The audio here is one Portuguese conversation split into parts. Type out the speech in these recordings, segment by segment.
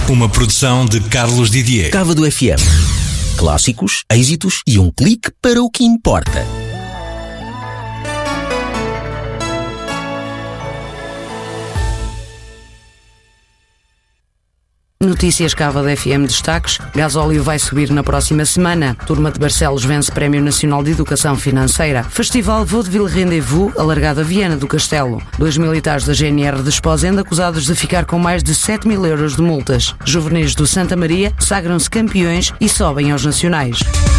Uma produção de Carlos Didier. Cávado FM. Clássicos, êxitos e um clique para o que importa. Notícias Cávado FM destaques. Gasóleo vai subir na próxima semana. Turma de Barcelos vence Prémio Nacional de Educação Financeira. Festival Vaudeville Rendez-vous alargado a Viana do Castelo. 2 militares da GNR de Esposende acusados de ficar com mais de 7 mil euros de multas. Juvenis do Santa Maria sagram-se campeões e sobem aos nacionais.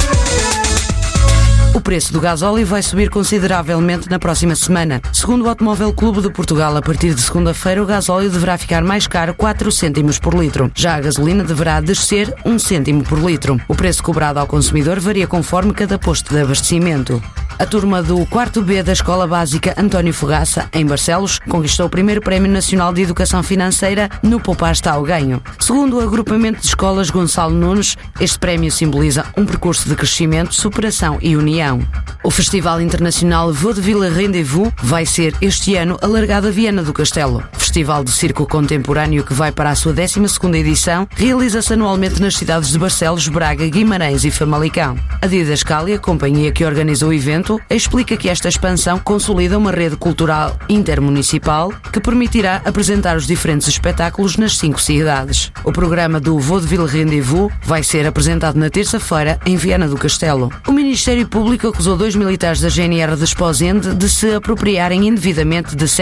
O preço do gasóleo vai subir consideravelmente na próxima semana. Segundo o Automóvel Clube de Portugal, a partir de segunda-feira o gasóleo deverá ficar mais caro 4 cêntimos por litro. Já a gasolina deverá descer 1 cêntimo por litro. O preço cobrado ao consumidor varia conforme cada posto de abastecimento. A turma do 4º B da Escola Básica António Fogaça, em Barcelos, conquistou o primeiro Prémio Nacional de Educação Financeira no Poupar está ao ganho. Segundo o agrupamento de escolas Gonçalo Nunes, este prémio simboliza um percurso de crescimento, superação e união. O Festival Internacional Vaudeville Rendez-vous vai ser este ano alargado a Viana do Castelo. Festival de circo contemporâneo que vai para a sua 12ª edição, realiza-se anualmente nas cidades de Barcelos, Braga, Guimarães e Famalicão. A Didascália, companhia que organiza o evento, explica que esta expansão consolida uma rede cultural intermunicipal que permitirá apresentar os diferentes espetáculos nas 5 cidades. O programa do Vaudeville Rendez-vous vai ser apresentado na terça-feira em Viana do Castelo. O Ministério Público acusou 2 militares da GNR de Esposende de se apropriarem indevidamente de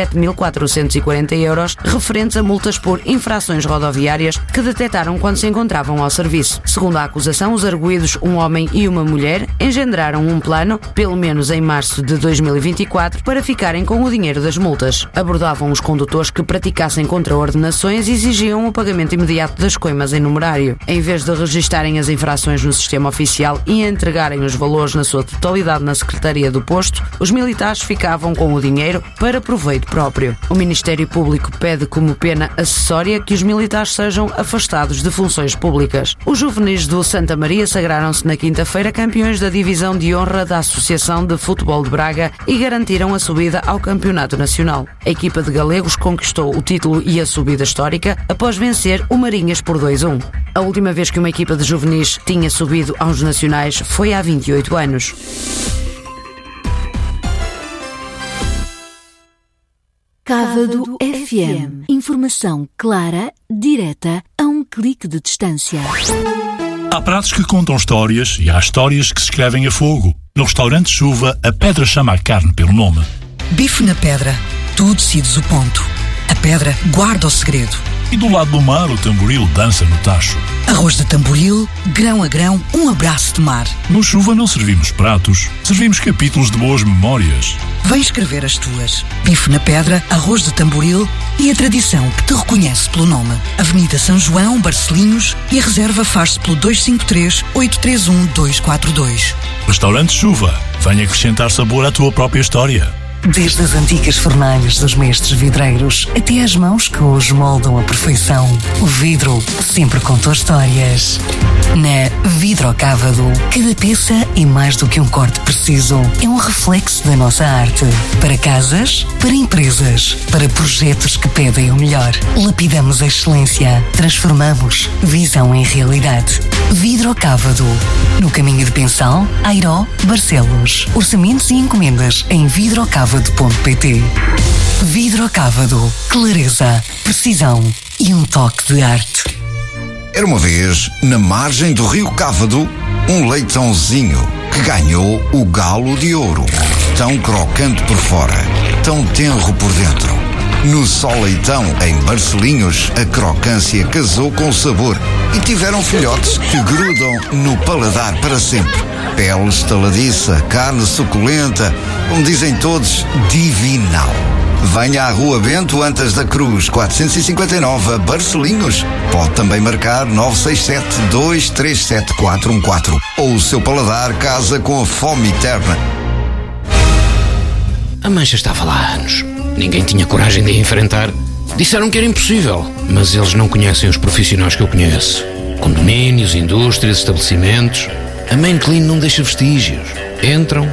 7.440 euros referentes a multas por infrações rodoviárias que detectaram quando se encontravam ao serviço. Segundo a acusação, os arguidos, um homem e uma mulher, engendraram um plano, pelo menos em março de 2024, para ficarem com o dinheiro das multas. Abordavam os condutores que praticassem contraordenações e exigiam o pagamento imediato das coimas em numerário. Em vez de registarem as infrações no sistema oficial e entregarem os valores na sua totalidade na Secretaria do Posto, os militares ficavam com o dinheiro para proveito próprio. O Ministério Público pede como pena acessória que os militares sejam afastados de funções públicas. Os juvenis do Santa Maria sagraram-se na quinta-feira campeões da Divisão de Honra da Associação de Futebol de Braga e garantiram a subida ao Campeonato Nacional. A equipa de galegos conquistou o título e a subida histórica após vencer o Marinhas por 2-1. A última vez que uma equipa de juvenis tinha subido aos nacionais foi há 28 anos. Cávado FM. Informação clara, direta, a um clique de distância. Há pratos que contam histórias e há histórias que se escrevem a fogo. No restaurante Chuva, a pedra chama a carne pelo nome. Bife na pedra. Tu decides o ponto. A pedra guarda o segredo. E do lado do mar, o tamboril dança no tacho. Arroz de tamboril, grão a grão, um abraço de mar. No Chuva não servimos pratos, servimos capítulos de boas memórias. Vem escrever as tuas. Bife na pedra, arroz de tamboril e a tradição que te reconhece pelo nome. Avenida São João, Barcelinhos, e a reserva faz-se pelo 253-831-242. Restaurante Chuva. Venha acrescentar sabor à tua própria história. Desde as antigas fornalhas dos mestres vidreiros até às mãos que hoje moldam a perfeição, o vidro sempre contou histórias. Na Vidrocávado, cada peça é mais do que um corte preciso. É um reflexo da nossa arte. Para casas, para empresas, para projetos que pedem o melhor. Lapidamos a excelência. Transformamos visão em realidade. Vidrocávado. No caminho de Pensal, Airó, Barcelos. Orçamentos e encomendas em vidrocávado.pt. Vidrocávado. Clareza, precisão e um toque de arte. Era uma vez, na margem do rio Cávado, um leitãozinho que ganhou o galo de ouro. Tão crocante por fora, tão tenro por dentro. No Só Leitão, em Barcelinhos, a crocância casou com o sabor e tiveram filhotes que grudam no paladar para sempre. Pele estaladiça, carne suculenta, como dizem todos, divinal. Venha à Rua Bento Antas da Cruz, 459, Barcelinhos. Pode também marcar 967-237-414. Ou o seu paladar casa com a fome eterna. A mancha estava lá há anos. Ninguém tinha coragem de a enfrentar. Disseram que era impossível, mas eles não conhecem os profissionais que eu conheço. Condomínios, indústrias, estabelecimentos. A Main Clean não deixa vestígios. Entram,